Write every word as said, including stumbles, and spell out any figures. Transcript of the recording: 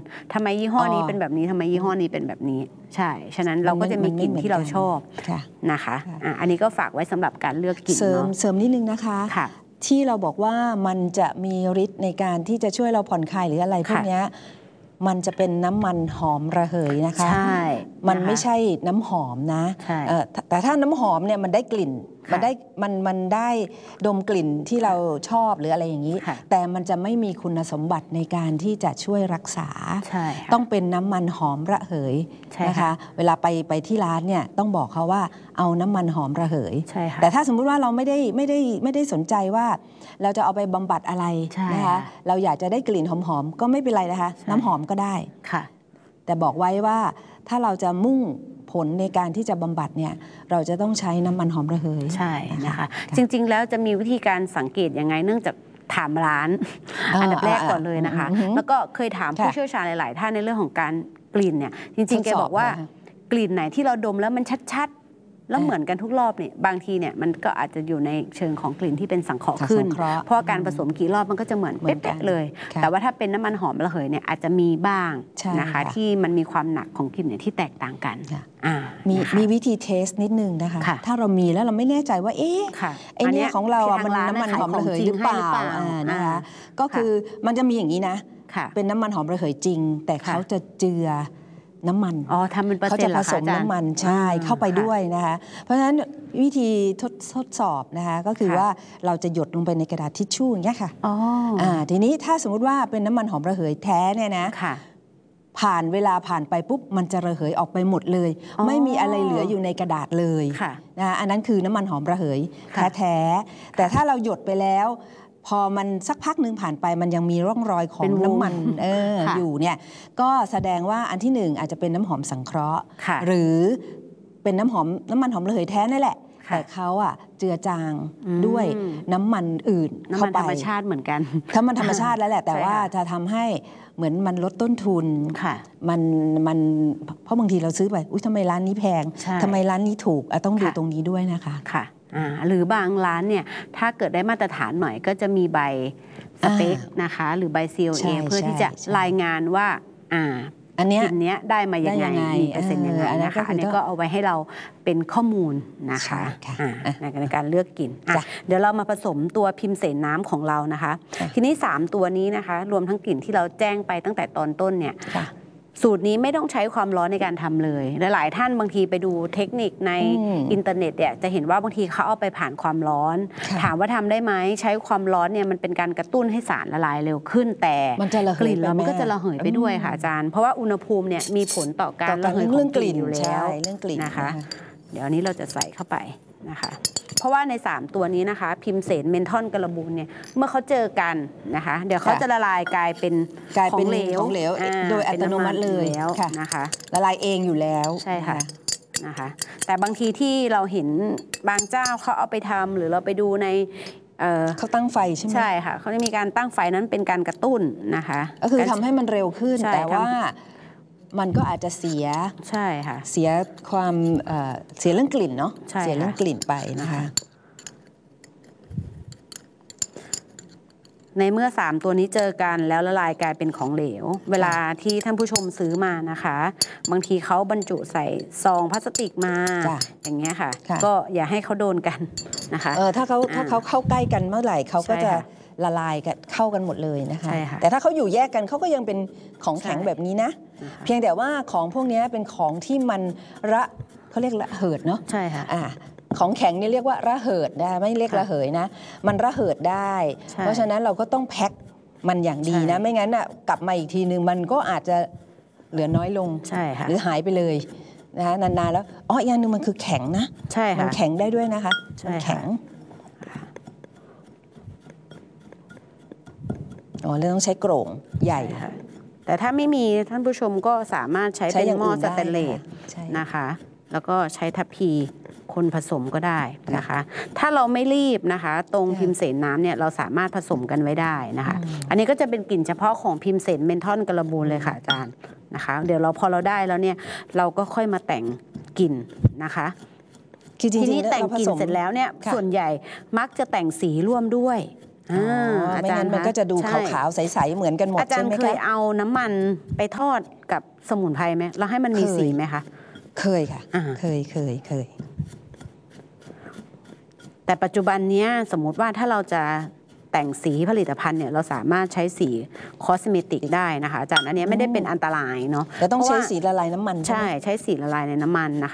ทำไมยี่ห้อนี้เป็นแบบนี้ทำไมยี่ห้อนี้เป็นแบบนี้ใช่ฉะนั้นเราก็จะมีกลิ่นที่เราชอบนะคะอ่ะอันนี้ก็ฝากไว้สำหรับการเลือกกลิ่นเนาะเสริมนิดนึงนะคะที่เราบอกว่ามันจะมีฤทธิ์ในการที่จะช่วยเราผ่อนคลายหรืออะไรพวกนี้มันจะเป็นน้ำมันหอมระเหยนะคะใช่มันไม่ใช่น้ำหอมนะแต่ถ้าน้ำหอมเนี่ยมันได้กลิ่นมันได้มันมันได้ดมกลิ่นที่เราชอบหรืออะไรอย่างนี้แต่มันจะไม่มีคุณสมบัติในการที่จะช่วยรักษาต้องเป็นน้ำมันหอมระเหยนะคะเวลาไปไปที่ร้านเนี่ยต้องบอกเขาว่าเอาน้ำมันหอมระเหยแต่ถ้าสมมุติว่าเราไม่ได้ไม่ได้ไม่ได้สนใจว่าเราจะเอาไปบำบัดอะไรนะคะเราอยากจะได้กลิ่นหอมๆก็ไม่เป็นไรนะคะน้ำหอมก็ได้แต่บอกไว้ว่าถ้าเราจะมุ่งผลในการที่จะบำบัดเนี่ยเราจะต้องใช้น้ำมันหอมระเหยใช่นะคะจริงๆแล้วจะมีวิธีการสังเกตยังไงเนื่องจากถามร้านอันดับแรกก่อนเลยนะคะแล้วก็เคยถามผู้เชี่ยวชาญหลายๆท่านในเรื่องของการกลิ่นเนี่ยจริงๆแกบอกว่ากลิ่นไหนที่เราดมแล้วมันชัดๆแล้วเหมือนกันทุกรอบเนี่ยบางทีเนี่ยมันก็อาจจะอยู่ในเชิงของกลิ่นที่เป็นสังเคราะห์ขึ้นเพราะการผสมกี่รอบมันก็จะเหมือนเป๊ะๆเลยแต่ว่าถ้าเป็นน้ำมันหอมระเหยเนี่ยอาจจะมีบ้างนะคะที่มันมีความหนักของกลิ่นเนี่ยที่แตกต่างกันมีมีวิธีเทสนิดนึงนะคะถ้าเรามีแล้วเราไม่แน่ใจว่าเอ๊ะไอเนี้ยของเราอ่ะมันน้ำมันหอมระเหยหรือเปล่านะคะก็คือมันจะมีอย่างนี้นะเป็นน้ำมันหอมระเหยจริงแต่เขาจะเจือน้ำมันอ๋อทำเป็นเปอร์เซ็นต์เหรอคะอาจารย์เขาจะผสมน้ำมันใช่เข้าไปด้วยนะคะเพราะฉะนั้นวิธีทดทดสอบนะคะก็คือว่าเราจะหยดลงไปในกระดาษทิชชู่อย่างเงี้ยค่ะอ๋อทีนี้ถ้าสมมุติว่าเป็นน้ำมันหอมระเหยแท้เนี่ยนะผ่านเวลาผ่านไปปุ๊บมันจะระเหยออกไปหมดเลยไม่มีอะไรเหลืออยู่ในกระดาษเลยนะอันนั้นคือน้ำมันหอมระเหยแท้ๆแต่ถ้าเราหยดไปแล้วพอมันสักพักหนึ่งผ่านไปมันยังมีร่องรอยของน้ำมันเอออยู่เนี่ยก็แสดงว่าอันที่หนึ่งอาจจะเป็นน้ำหอมสังเคราะห์หรือเป็นน้ำหอมน้ำมันหอมระเหยแท้นั่นแหละแต่เขาอ่ะเจือจางด้วยน้ำมันอื่นเข้าไปน้ำมันธรรมชาติเหมือนกันถ้ามันธรรมชาติแล้วแหละแต่ว่าจะทำให้เหมือนมันลดต้นทุนมันมันเพราะบางทีเราซื้อไปอุ๊ยทำไมร้านนี้แพงทำไมร้านนี้ถูกต้องดูตรงนี้ด้วยนะคะค่ะหรือบางร้านเนี่ยถ้าเกิดได้มาตรฐานหน่อยก็จะมีใบสเปคนะคะหรือใบ ซี โอ เอ เพื่อที่จะรายงานว่าอ่าอันเนี้ยกลิ่นเนี้ยได้มายังไงมีเปอร์เซ็นต์ยังไงนะคะอันนี้ก็เอาไว้ให้เราเป็นข้อมูลนะคะในการเลือกกลิ่นเดี๋ยวเรามาผสมตัวพิมเสนน้ำของเรานะคะทีนี้สามตัวนี้นะคะรวมทั้งกลิ่นที่เราแจ้งไปตั้งแต่ตอนต้นเนี่ยสูตรนี้ไม่ต้องใช้ความร้อนในการทำเลยและหลายท่านบางทีไปดูเทคนิคในอินเทอร์เน็ตเนี่ยจะเห็นว่าบางทีเขาเอาไปผ่านความร้อนถามว่าทำได้ไหมใช้ความร้อนเนี่ยมันเป็นการกระตุ้นให้สารละลายเร็วขึ้นแต่กลิ่นเรามันก็จะระเหยไปด้วยค่ะอาจารย์เพราะว่าอุณหภูมิเนี่ยมีผลต่อการระเหยของกลิ่นอยู่แล้วนะคะเดี๋ยวนี้เราจะใส่เข้าไปนะคะเพราะว่าในสามตัวนี้นะคะพิมเสนเมนทอนกระบูนเนี่ยเมื่อเขาเจอกันนะคะเดี๋ยวเขาจะละลายกลายเป็นของเหลวโดยอัตโนมัติเลยนะคะละลายเองอยู่แล้วใช่ค่ะนะคะแต่บางทีที่เราเห็นบางเจ้าเขาเอาไปทำหรือเราไปดูในเขาตั้งไฟใช่ไหมใช่ค่ะเขาจะมีการตั้งไฟนั้นเป็นการกระตุ้นนะคะก็คือทำให้มันเร็วขึ้นแต่ว่ามันก็อาจจะเสียใช่ค่ะเสียความเสียเรื่องกลิ่นเนาะเสียเรื่องกลิ่นไปนะคะในเมื่อสามตัวนี้เจอกันแล้วละลายกลายเป็นของเหลวเวลาที่ท่านผู้ชมซื้อมานะคะบางทีเขาบรรจุใส่ซองพลาสติกมาอย่างเงี้ยค่ะก็อย่าให้เขาโดนกันนะคะเออถ้าเขาถ้าเขาเข้าใกล้กันเมื่อไหร่เขาก็จะละลายกันเข้ากันหมดเลยนะคะแต่ถ้าเขาอยู่แยกกันเขาก็ยังเป็นของแข็งแบบนี้นะเพียงแต่ว่าของพวกนี้เป็นของที่มันระเขาเรียกระเหิดเนาะใช่ค่ะของแข็งนี่เรียกว่าระเหิดได้ไม่เรียกระเหยนะมันระเหิดได้เพราะฉะนั้นเราก็ต้องแพ็คมันอย่างดีนะไม่งั้นอ่ะกลับมาอีกทีนึงมันก็อาจจะเหลือน้อยลงหรือหายไปเลยนะคะนานๆแล้วอ๋ออีกอย่างนึงมันคือแข็งนะใช่ค่ะมันแข็งได้ด้วยนะคะแข็งอ๋อแล้วต้องใช้โกร่งใหญ่ค่ะแต่ถ้าไม่มีท่านผู้ชมก็สามารถใช้เป็นหม้อสแตนเลสนะคะแล้วก็ใช้ทัพพีคนผสมก็ได้นะคะถ้าเราไม่รีบนะคะตรงพิมเสนน้ำเนี่ยเราสามารถผสมกันไว้ได้นะคะอันนี้ก็จะเป็นกลิ่นเฉพาะของพิมเสนเมนทอนกระบูนเลยค่ะอาจารย์นะคะเดี๋ยวเราพอเราได้แล้วเนี่ยเราก็ค่อยมาแต่งกลิ่นนะคะทีนี้แต่งกลิ่นเสร็จแล้วเนี่ยส่วนใหญ่มักจะแต่งสีร่วมด้วยไม่งั้นมันก็จะดูขาวๆใสๆเหมือนกันหมดใช่ไหมคะอาจารย์เคยเอาน้ำมันไปทอดกับสมุนไพรไหมแล้วให้มันมีสีไหมคะเคยค่ะเคยเคยเคยแต่ปัจจุบันนี้สมมุติว่าถ้าเราจะแต่งสีผลิตภัณฑ์เนี่ยเราสามารถใช้สีคอสเมติกได้นะคะอาจารย์อันนี้ไม่ได้เป็นอันตรายเนาะแต่ต้องใช้สีละลายน้ำมันใช่ใช้สีละลายในน้ำมันนะคะ